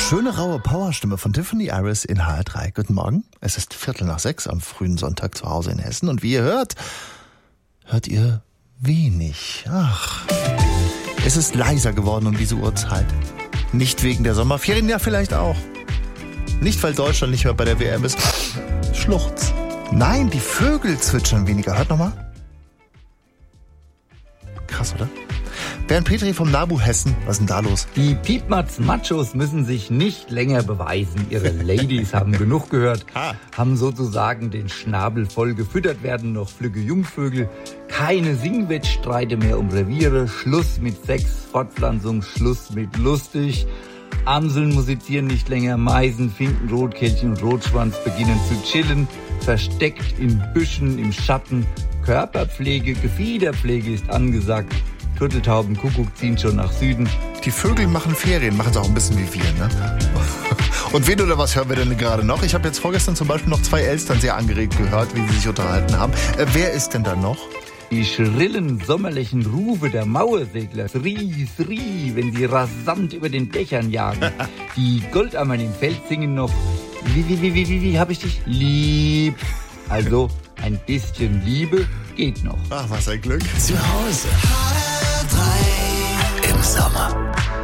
schöne, raue Powerstimme von Tiffany Iris in HR3. Guten Morgen. Es ist 5:45 am frühen Sonntag zu Hause in Hessen. Und wie ihr hört ihr wenig. Ach, es ist leiser geworden um diese Uhrzeit. Nicht wegen der Sommerferien, ja vielleicht auch. Nicht, weil Deutschland nicht mehr bei der WM ist. Schluchz. Nein, die Vögel zwitschern weniger. Hört nochmal. Krass, oder? Bernd Petri vom NABU Hessen, was ist denn da los? Die Piepmatz-Machos müssen sich nicht länger beweisen. Ihre Ladies haben genug gehört, haben sozusagen den Schnabel voll gefüttert, werden noch flügge Jungvögel. Keine Singwettstreite mehr um Reviere, Schluss mit Sex, Fortpflanzung, Schluss mit lustig. Amseln musizieren nicht länger, Meisen, Finken, Rotkehlchen und Rotschwanz beginnen zu chillen, versteckt in Büschen, im Schatten. Körperpflege, Gefiederpflege ist angesagt. Turteltauben, Kuckuck ziehen schon nach Süden. Die Vögel machen Ferien, machen es auch ein bisschen wie wir, ne? Und wen oder was hören wir denn gerade noch? Ich habe jetzt vorgestern zum Beispiel noch 2 Elstern sehr angeregt gehört, wie sie sich unterhalten haben. Wer ist denn da noch? Die schrillen sommerlichen Rufe der Mauersegler, Sri, Sri, wenn sie rasant über den Dächern jagen. Die Goldammern im Feld singen noch, wie hab ich dich lieb. Also ein bisschen Liebe geht noch. Ach, was ein Glück. Zu Hause. HR3 im Sommer.